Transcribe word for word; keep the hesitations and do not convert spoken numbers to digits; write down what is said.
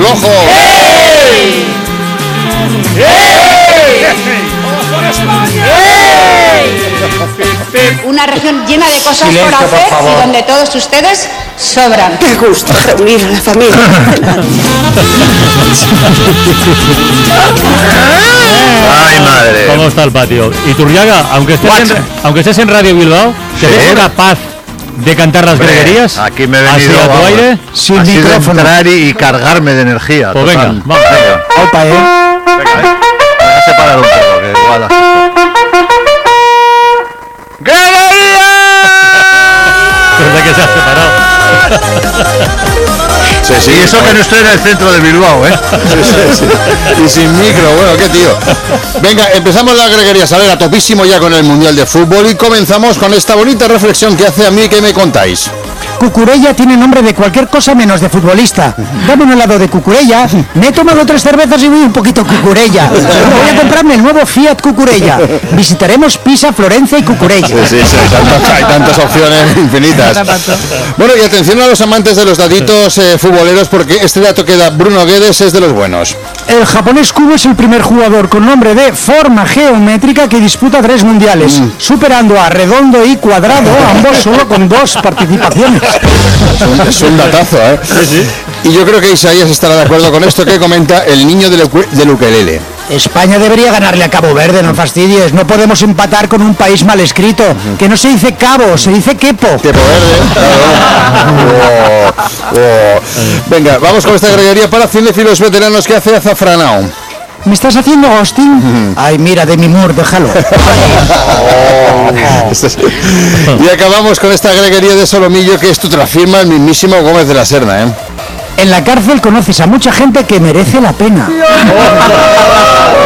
flojo. ¡Ey! ¡Ey! ¡Vamos por España! ¡Ey! Una región llena de cosas Silencio, por hacer por favor. y donde todos ustedes sobran. Qué gusto reunir a la familia. Ay, madre. ¿Cómo está el patio? Y Turriaga, aunque estés, en, aunque estés en Radio Bilbao, ¿te Sí. ves capaz de cantar las Hombre, greguerías? Aquí me he ¿Así venido a tu vamos, aire? Sin así de micrófono. entrar y, y cargarme de energía. Pues total. venga, vamos. Venga, Opa, ¿eh? venga, eh. Voy a separar un poco, que igual asusto. ¡Greguería! ¿Verdad que se ha separado? Sí, sí, y eso que no estoy en el centro de Bilbao, ¿eh? Sí, sí, sí. Y sin micro, bueno, qué tío. Venga, empezamos la greguería, a ver, a topísimo ya con el Mundial de Fútbol y comenzamos con esta bonita reflexión que hace a mí, que me contáis. Cucurella tiene nombre de cualquier cosa menos de futbolista. Dame un helado de Cucurella. Me he tomado tres cervezas y voy un poquito Cucurella. Voy a comprarme el nuevo Fiat Cucurella. Visitaremos Pisa, Florencia y Cucurella. Sí, sí, sí, hay tantas, hay tantas opciones infinitas. Bueno, y atención a los amantes de los datitos eh, futboleros, porque este dato que da Bruno Guedes es de los buenos. El japonés Kubo es el primer jugador con nombre de forma geométrica que disputa tres mundiales, Mm. superando a Redondo y Cuadrado, ambos solo con dos participaciones. Es un, es un datazo, ¿eh? Y yo creo que Isaías estará de acuerdo con esto que comenta el niño del, uku- del ukelele. España debería ganarle a Cabo Verde, no fastidies. No podemos empatar con un país mal escrito. Que no se dice cabo, se dice quepo. Quepo Verde, claro. Oh, oh. Venga, vamos con esta greguería para cinéfilos veteranos que hace Azafranao. ¿Me estás haciendo ghosting? Ay, mira, Demi Moore, déjalo. Esto es- Y acabamos con esta greguería de Solomillo, que esto te lo afirma el mismísimo Gómez de la Serna, ¿eh? En la cárcel conoces a mucha gente que merece la pena.